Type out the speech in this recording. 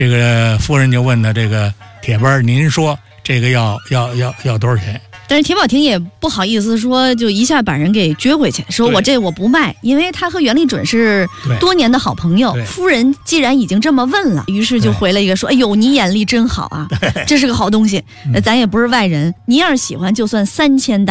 这个夫人就问他这个铁班，您说这个要多少钱？ 但是田宝霆也不好意思说，就一下把人给撅回去，说我不卖，因为他和袁立准是多年的好朋友。夫人既然已经这么问了，于是就回了一个说：“哎呦，你眼力真好啊，这是个好东西，咱也不是外人，你要是喜欢，就算3000大。”